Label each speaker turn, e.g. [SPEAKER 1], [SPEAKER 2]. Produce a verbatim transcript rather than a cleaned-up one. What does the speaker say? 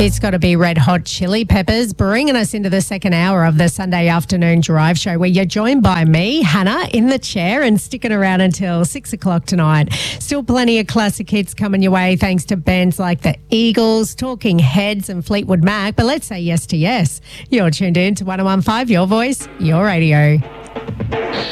[SPEAKER 1] It's got to be Red Hot Chili Peppers, bringing us into the second hour of the Sunday afternoon drive show, where you're joined by me, Hannah, in the chair, and sticking around until six o'clock tonight. Still plenty of classic hits coming your way thanks to bands like the Eagles, Talking Heads and Fleetwood Mac. But let's say yes to yes. You're tuned in to one oh one point five, your voice, your radio.